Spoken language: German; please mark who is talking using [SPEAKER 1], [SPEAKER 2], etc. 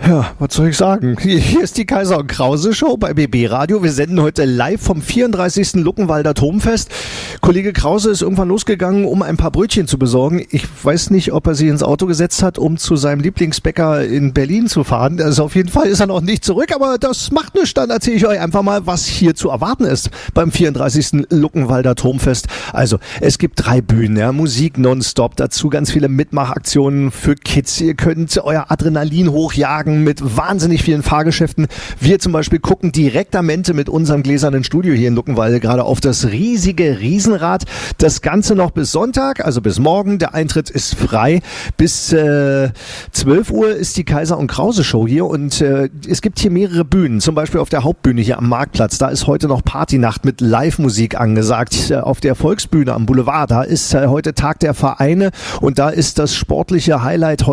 [SPEAKER 1] Ja, was soll ich sagen? Hier ist die Kaiser und Krause Show bei BB Radio. Wir senden heute live vom 34. Luckenwalder Turmfest. Kollege Krause ist irgendwann losgegangen, um ein paar Brötchen zu besorgen. Ich weiß nicht, ob er sie ins Auto gesetzt hat, um zu seinem Lieblingsbäcker in Berlin zu fahren. Also auf jeden Fall ist er noch nicht zurück, aber das macht nichts. Dann erzähle ich euch einfach mal, was hier zu erwarten ist beim 34. Luckenwalder Turmfest. Also, es gibt 3 Bühnen, ja, Musik nonstop, dazu ganz viele Mitmachaktionen für Kids. Ihr könnt euer Adrenalin hochjagen mit wahnsinnig vielen Fahrgeschäften. Wir zum Beispiel gucken direktamente mit unserem gläsernen Studio hier in Luckenwalde gerade auf das riesige Riesenrad. Das Ganze noch bis Sonntag, also bis morgen. Der Eintritt ist frei. Bis 12 Uhr ist die Kaiser und Krause Show hier und es gibt hier mehrere Bühnen. Zum Beispiel auf der Hauptbühne hier am Marktplatz. Da ist heute noch Partynacht mit Live-Musik angesagt. Auf der Volksbühne am Boulevard, da ist heute Tag der Vereine und da ist das sportliche Highlight heute